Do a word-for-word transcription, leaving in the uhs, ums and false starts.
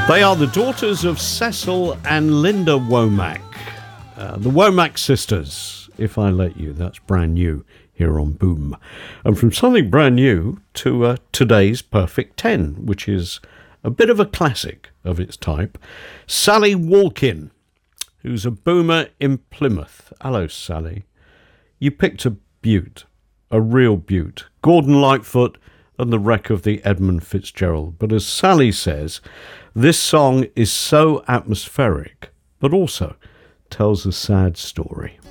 They are the daughters of Cecil and Linda Womack, uh, the Womack sisters, If I Let You. That's brand new here on Boom. And from something brand new to uh, today's Perfect ten, which is a bit of a classic of its type. Sally Walkin, who's a boomer in Plymouth. Hello, Sally. You picked a beaut, a real beaut. Gordon Lightfoot and the wreck of the Edmund Fitzgerald. But as Sally says, this song is so atmospheric, but also tells a sad story.